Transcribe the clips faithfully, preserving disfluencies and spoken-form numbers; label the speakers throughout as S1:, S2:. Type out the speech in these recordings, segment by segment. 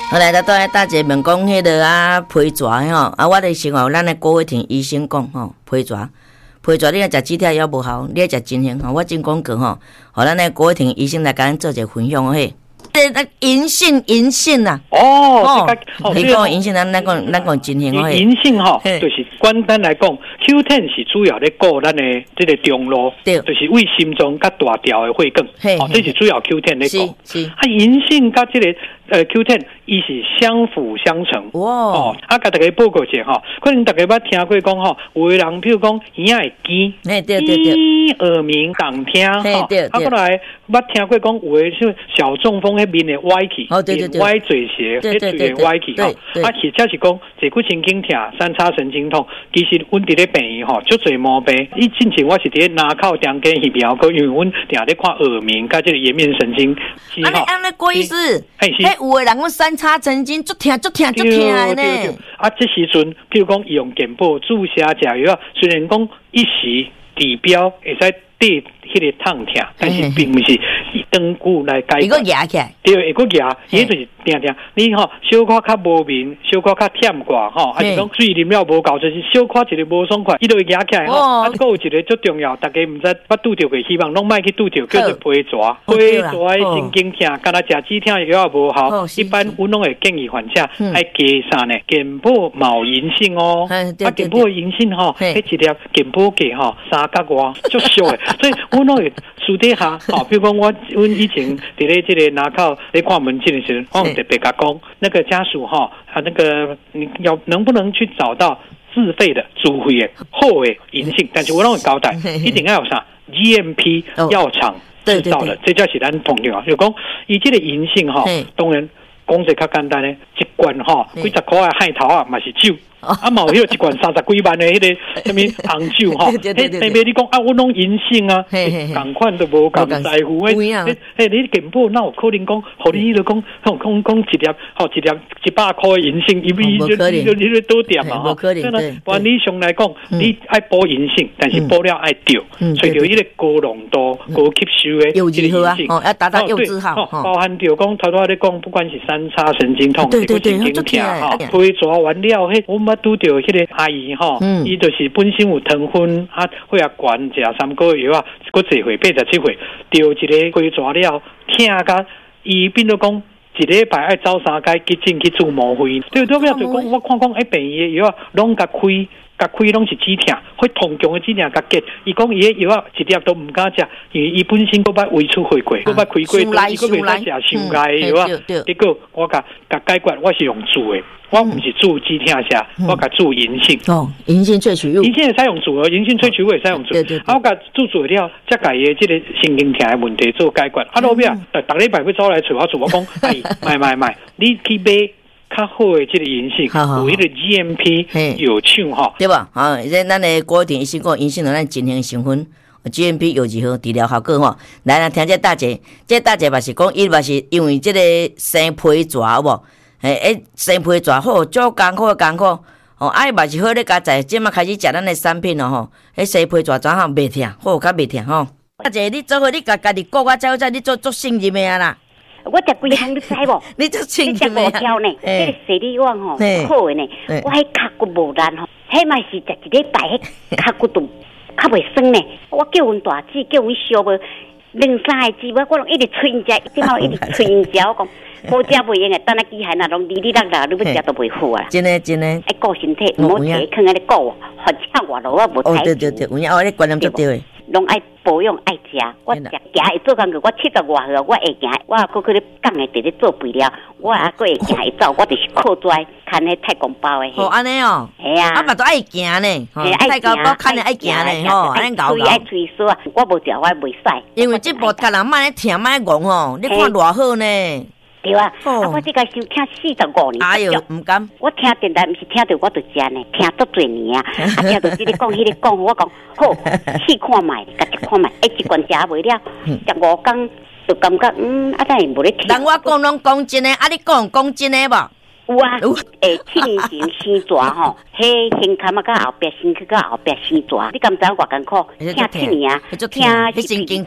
S1: 后来他倒来大姐问讲，迄个啊皮蛇吼，啊我的生活，咱的郭慧婷医生讲吼，皮蛇，皮蛇你若食止痛药无效，你要食金星吼，我真讲过吼，互咱的郭慧婷医生来甲咱做一个分享嘿。这那银杏银杏呐，
S2: 哦，
S1: 你讲银杏，咱咱讲咱讲金星哦，
S2: 银杏吼，就是简单来讲 ，Q 十 是主要咧顾咱的这个中路，就是为心脏甲大条的血管，哦，这是主要 Q 十 咧顾。是啊，银杏甲这个呃 Q 十，伊是相辅相成。哇！哦，啊，甲大家报告者吼，可能大家捌听过讲吼，有的人譬如讲耳仔会尖，
S1: 对对对对，
S2: 耳鸣动听，吼，啊，过来捌听过讲有的是小中风。面的歪起，哦对对对，歪嘴斜，迄嘴的歪起吼，啊，或者是讲坐骨神经痛、三叉神经痛，其实阮伫咧病院吼，足侪毛病。以之前我是伫咧拿靠中间翕描过，因为阮定咧看耳鸣，甲这个颜面神经。
S1: 安尼安尼，郭医师，嘿，有的人讲三叉神经足痛足痛足痛的呢。
S2: 啊，这时阵，譬如讲用健保注射食药，虽然讲一时治标会使对迄个痛痛，但是并不是长久来解决。
S1: 伊个压起来，
S2: 对，会个压，伊就是定定。你吼小可较无眠，小可较忝挂吼，还是讲水啉了无够，就是小可一个无爽快，伊就会压起来吼。啊，还有一个最重要，大家毋知捌拄着过，希望拢莫去拄着，叫做皮蛇。皮蛇的神经痛，敢若食止痛药无效，一般阮拢会建议患者爱加啥呢？健保毛银杏哦，啊，健保银杏吼，迄一粒健保价吼三角外，足俗的。所以阮拢会私底下，吼，比如讲我，阮以前伫咧即个拿靠咧看门诊的时候，我特别甲讲，那个家属哈，啊，那个你要能不能去找到自费的、自费的好的银杏？但是我拢会交代，一定要有啥 G M P 药厂制造的，这才是咱重要。就讲伊即个银杏哈，当然讲者较简单咧，一罐哈几十块的海头啊，嘛是酒。啊，嘛有迄个一罐三十几万的迄个什么红酒吼，迄特别你讲啊，我拢银杏啊，同款都无共在乎诶。嘿，你健保哪有可能讲，互你就讲，讲讲一粒，吼一粒一百块的银杏，伊比就你就你就多点嘛吼。可能，按理上来讲，你爱补银杏，但是补了爱调，找到迄个高浓度、高吸收的
S1: 柚子好啊，哦，要达到柚子好，
S2: 包含着讲头头咧讲，不管是三叉神经痛、对对对，神经痛哈，皮蛇完了，迄我们拄着迄个阿姨吼，伊就是本身有糖分啊，血压高，食三个月啊，佫坐回八十七岁，着一个皮蛇了，疼甲伊变做讲一礼拜爱走三间急诊去做毛肺，对对面就讲我看讲迄病院药啊，拢甲开。甲开拢是止痛，会痛强的止痛甲结。伊讲伊个药啊，一粒都唔敢食，因为伊本身佫捌胃出血过，佫捌开过，伊佫袂使食伤钙的药啊。结果我甲甲解决，我是用煮的，我唔是煮止痛下，我甲煮银杏。
S1: 哦，银杏萃取物，
S2: 银杏会使用煮哦，银杏萃取物会使用煮。啊，我甲煮煮了，才甲伊即个神经痛的问题做解决。啊，后壁逐礼拜要走来找我做，我讲，哎，买买买，你去买。较好的这个银杏，有迄个 G M P 有唱哈，
S1: 对吧？啊，这咱的郭定医生讲，银杏有咱真型成分 ，G M P 有几好治疗效果吼。来来，听这大姐，这大姐嘛是讲，伊嘛是因为这个生皮蛇有无？诶诶，生皮蛇好，足艰苦艰苦。哦，哎嘛是好咧，加在即马开始食咱的产品咯吼。迄生皮蛇怎项袂疼，好较袂疼吼。大姐，你做伙你家家己顾我照照，你做做信任的啊啦。
S3: 我食规项你知无？
S1: 你做清
S3: 气咩？你食无挑呢？迄个洗理碗吼，好诶呢。我迄脚骨无力吼，迄嘛是食一礼拜，迄脚骨都较袂酸呢。我叫阮大姊，叫阮小妹，两三个姊妹，我拢一直催因食，即马一直催因食。我讲无食袂用诶，等下机械那拢哩哩啦啦，你要食都袂好啊。
S1: 真诶真诶，
S3: 爱顾身体，毋好摕囥安尼顾哦，或者活路我无睇。
S1: 哦对对对，有影哦，你观念足对诶。
S3: 拢爱保养爱食，我食行会做工课，我七十外岁，我会行，我搁去咧讲诶，伫咧做肥料，我还搁会行会走，我就是靠拽看迄太公包诶。
S1: 哦，安尼哦，
S3: 系啊，
S1: 啊嘛都爱行呢，太公包看着爱行呢，吼，安尼搞搞。
S3: 爱吹簌啊，我无食我袂使。
S1: 因为这部脚人莫咧疼，莫咧戆吼，你看偌好呢。
S3: 对啊，啊我这个收听四十五年，
S1: 哎呦，唔敢。
S3: 我听电台，毋是听到我就食呢，听足多年啊，啊听到这个讲，迄个讲，我讲好，试看卖，甲食看卖，一一罐食袂了，食五工就感觉嗯，啊，咱会无咧听。
S1: 人我讲拢讲真诶，啊你讲讲真诶无？
S3: 有啊，诶，七年前生蛇吼，迄胸坎啊，甲后壁身躯甲后壁生蛇，你敢知我艰苦？听七年啊，听
S1: 你神经痛，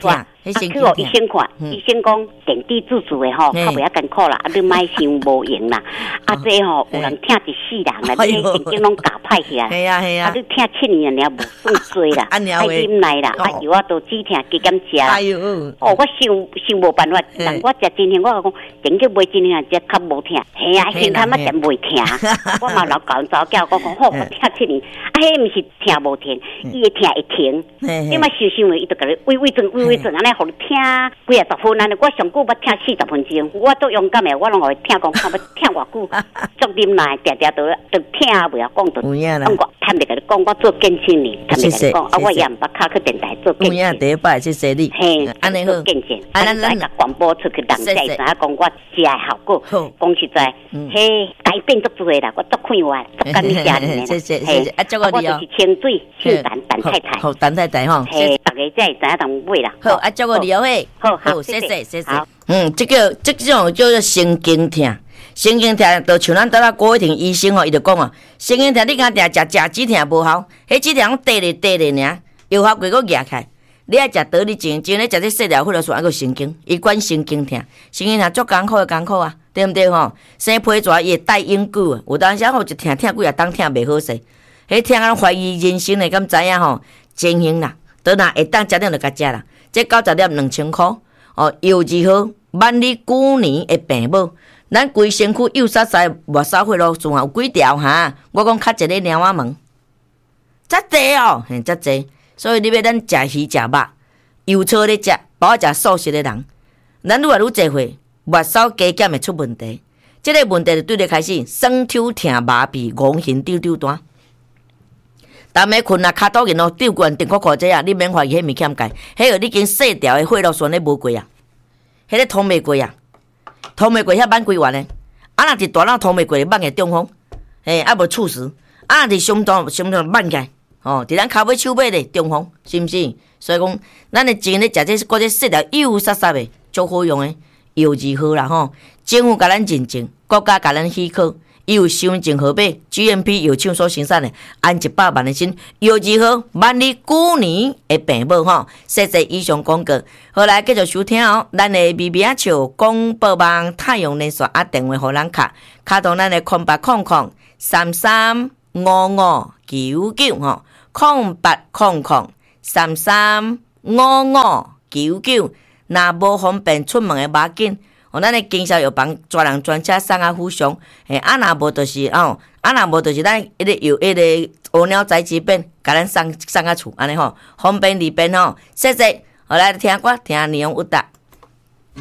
S3: 啊，去互医生看，医生讲点滴注注的吼，较袂遐艰苦啦，啊，你莫伤无用啦。啊，这吼有人听一世人啦，你神经拢搞歹去啊。
S1: 系啊系啊，
S3: 啊，你听七年了，无算多啦，爱啉奶啦，啊，药啊都止疼，加减食。哎呦，哦，我想想无办法，但我食真疼，我讲顶去买真疼，只较无疼。系啊，心肝仔真袂疼。我嘛老教人早教，我讲好，我听七年，啊，迄毋是疼无疼，伊会疼会停。你嘛想想，伊就甲你喂喂阵喂喂阵，安尼。互你听几啊十分，安尼我上久捌听四十分钟，我都勇敢的，我拢会听讲，看要听偌久，足啉奶，定定都都听袂晓讲，都讲我趁袂甲你讲，我做见证呢，趁袂甲你讲，啊，我也毋捌敲去电台做见证。
S1: 有影第一摆谢谢你，
S3: 嘿，安尼好见证，啊，咱来甲广播出去，人才知影讲我食的效果。讲实在，嘿，改变足多啦，我足快活，足甘你食呢。
S1: 谢谢谢谢，啊，祝我你哦。
S3: 我就是清水姓陈，陈太太。
S1: 好，陈太太吼。
S3: 嘿，大家才会知影同买啦。
S1: 好，啊，祝我你哦嘿。
S3: 好，
S1: 好，谢谢谢谢。嗯，这个这种叫做神经痛，神经痛就像咱倒来郭伟霆医生吼，伊就讲哦，神经痛你敢定食食止痛无效，迄止痛缀咧缀咧尔，药效过个压起来。你爱食倒你前前咧食这细条血落酸，还个神经，伊管神经痛，神经痛足艰苦的艰苦啊，对毋对吼？生皮蛇伊会带永久啊，有当时吼一痛痛几啊当痛袂好势，迄痛啊怀疑人生的，敢知影吼？真行啦，倒若会当食点就甲食啦，这九十粒两千箍。哦，药字好，万里久年的病母，咱规身躯幼杀杀末梢血路算有几条哈？我讲较一个猫仔门，遮济哦，嘿，遮济，所以你要咱食鱼食肉，油炒咧食，包食素食的人，咱愈来愈济岁，末梢加减会出问题。这个问题就对咧开始，酸抽疼麻痹，五行丢丢单。当暝困啊，骹肚硬咯，丢惯定裤裤仔啊！你免怀疑迄物欠钙，迄个你经细条的血路酸咧无过啊，迄个通袂过啊，通袂过遐挽规完咧。啊，若是大脑通袂过，挽个中风，嘿，啊无猝死。啊，若是胸痛胸痛挽起来，哦，伫咱骹尾手尾咧中风，是毋是？所以讲，咱的钱咧食这个这细条幼幼杀杀的，足好用的，药字好啦吼。政府甲咱认证，国家甲咱许可。伊有身份证号码 G M P 药厂所生产的，按一百万的心，药字好，万里久年的病母吼，谢谢以上广告。好来继续收听哦，咱的微微啊笑广播网太阳连线啊电话互咱卡，卡到咱的空八空空三三五五九九吼，空八空空三三五五九九，若无方便出门的马紧。哦，咱诶经销药房专人专车送啊互相，诶，啊若无就是哦，啊若无就是咱迄个药迄个乌鸟仔之变，甲咱送送啊厝，安尼吼，方便利便吼，谢谢，好来听歌，听内容有达。